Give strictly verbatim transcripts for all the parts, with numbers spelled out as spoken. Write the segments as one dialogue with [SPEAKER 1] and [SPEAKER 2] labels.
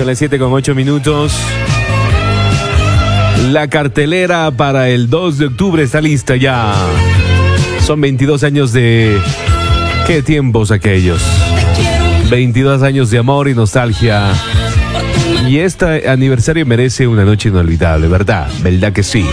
[SPEAKER 1] Son las siete con ocho minutos. La cartelera para el dos de octubre está lista ya. Son veintidós años de... ¿Qué tiempos aquellos? veintidós años de amor y nostalgia. Y este aniversario merece una noche inolvidable, ¿verdad? ¿Verdad que sí?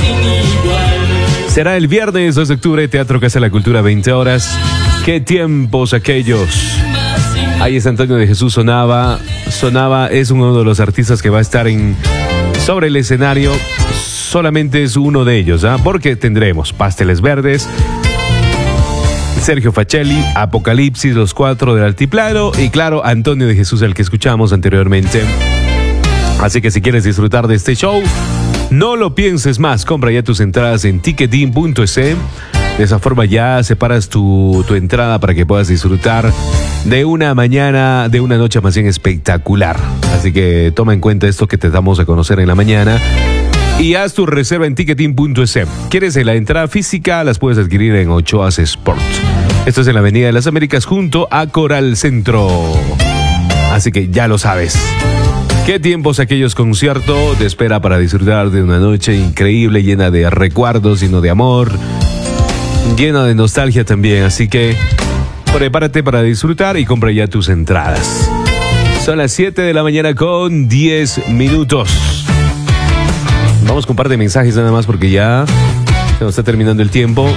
[SPEAKER 1] Será el viernes dos de octubre, Teatro Casa de la Cultura, veinte horas. ¿Qué tiempos aquellos? Ahí es Antonio de Jesús Sonaba. Sonaba es uno de los artistas que va a estar en sobre el escenario. Solamente es uno de ellos, ¿ah? ¿eh? Porque tendremos Pasteles Verdes, Sergio Facelli, Apocalipsis, Los Cuatro del Altiplano y claro, Antonio de Jesús, el que escuchamos anteriormente. Así que si quieres disfrutar de este show, no lo pienses más. Compra ya tus entradas en ticketin punto es. De esa forma ya separas tu, tu entrada para que puedas disfrutar de una mañana, de una noche más bien espectacular. Así que toma en cuenta esto que te damos a conocer en la mañana y haz tu reserva en ticketin punto es. ¿Quieres la entrada física? Las puedes adquirir en Ochoas Sport. Esto es en la Avenida de las Américas junto a Coral Centro. Así que ya lo sabes. ¿Qué tiempos aquellos conciertos te espera para disfrutar de una noche increíble, llena de recuerdos, lleno de amor, llena de nostalgia también? Así que prepárate para disfrutar y compra ya tus entradas. Son las siete de la mañana con diez minutos. Vamos con un par de mensajes nada más porque ya se nos está terminando el tiempo.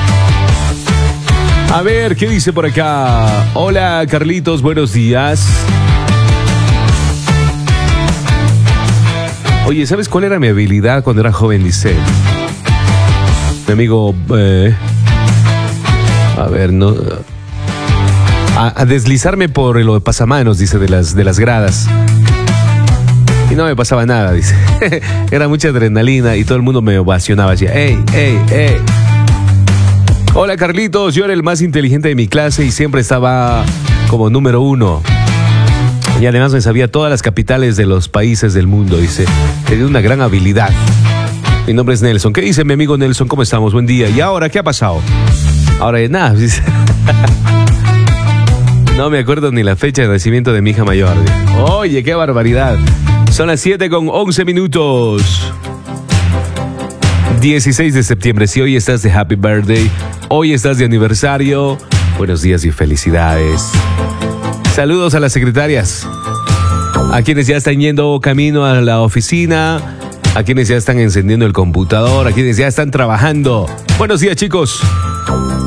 [SPEAKER 1] A ver, ¿qué dice por acá? Hola, Carlitos, buenos días. Oye, ¿sabes cuál era mi habilidad cuando era joven? Dice mi amigo, eh, a ver, no, a, a deslizarme por lo de pasamanos, dice, de las, de las gradas. Y no me pasaba nada, dice. Era mucha adrenalina y todo el mundo me ovacionaba. Decía, ¡ey, ey, ey! Hola, Carlitos, yo era el más inteligente de mi clase y siempre estaba como número uno. Y además me sabía todas las capitales de los países del mundo, dice. Tenía una gran habilidad. Mi nombre es Nelson. ¿Qué dice mi amigo Nelson? ¿Cómo estamos? Buen día. ¿Y ahora qué ha pasado? Ahora ya nada, dice. No me acuerdo ni la fecha de nacimiento de mi hija mayor. Oye, qué barbaridad. Son las siete con once minutos. dieciséis de septiembre. Si hoy estás de Happy Birthday, hoy estás de aniversario, buenos días y felicidades. Saludos a las secretarias, a quienes ya están yendo camino a la oficina, a quienes ya están encendiendo el computador, a quienes ya están trabajando. Buenos días, chicos.